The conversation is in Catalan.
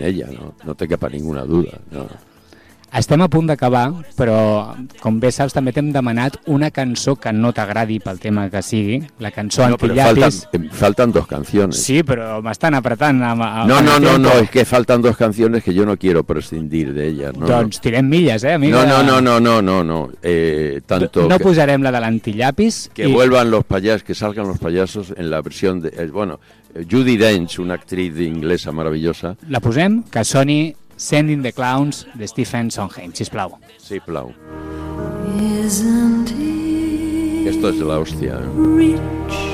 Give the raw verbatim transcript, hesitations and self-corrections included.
sin ella, no, no te quepa ninguna duda, no. Estem a punt d'acabar, però com bé saps també t'hem demanat una cançó que no t'agradi pel tema que sigui, la cançó no, Antillapis. Faltan, faltan dos canciones. Sí, però m'estan apretant. A, a, no, a no, no, no, es que faltan dos canciones que yo no quiero prescindir de ellas. No, doncs no. tirem milles, eh, amiga? No, no, no, no, no, no. Eh, tanto no que, posarem la de l'Antillapis. Que i... vuelvan los payasos, que salgan los payasos en la versión de... Eh, bueno, Judi Dench, una actriz inglesa maravillosa. La posem, que soni Sending the Clowns de Stephen Sondheim, sisplau. Sisplau. Esto es la hostia. ¿eh?